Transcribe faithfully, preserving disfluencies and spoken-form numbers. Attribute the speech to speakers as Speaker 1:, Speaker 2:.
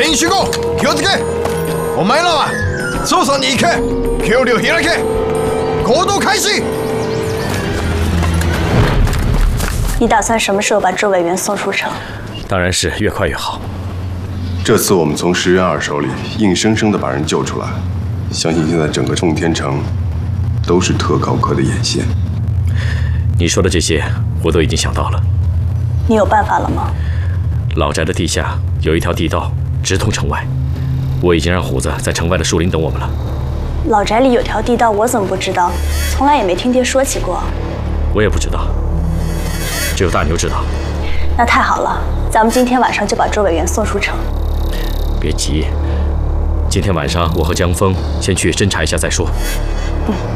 Speaker 1: 全員集合！気をつけ！お前らは捜査に行け！距離を開け！行動開始！
Speaker 2: 你打算什么时候把周委员送出城？
Speaker 3: 当然是越快越好。
Speaker 4: 这次我们从石原二手里硬生生的把人救出来，相信现在整个冲天城都是特高科的眼线。
Speaker 3: 你说的这些，我都已经想到了。
Speaker 2: 你有办法了吗？
Speaker 3: 老宅的地下有一条地道直通城外，我已经让虎子在城外的树林等我们了。
Speaker 2: 老宅里有条地道，我怎么不知道？从来也没听爹说起过。
Speaker 3: 我也不知道，只有大牛知道。
Speaker 2: 那太好了，咱们今天晚上就把周委员送出城。
Speaker 3: 别急，今天晚上我和江峰先去侦查一下再说。
Speaker 2: 嗯。